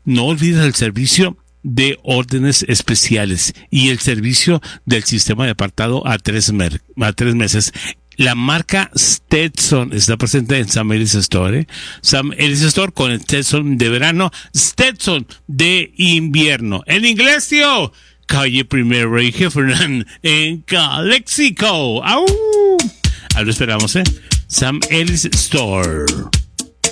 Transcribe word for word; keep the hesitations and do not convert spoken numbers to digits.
no olvides el servicio de órdenes especiales y el servicio del sistema de apartado a tres, mer- a tres meses. La marca Stetson está presente en Sam Ellis Store. ¿eh? Sam Ellis Store con el Stetson de verano, Stetson de invierno. En inglés, tío. Calle Primero y Heffernan en Calexico. ¡Au! Ahí lo esperamos, ¿eh? Sam Ellis Store.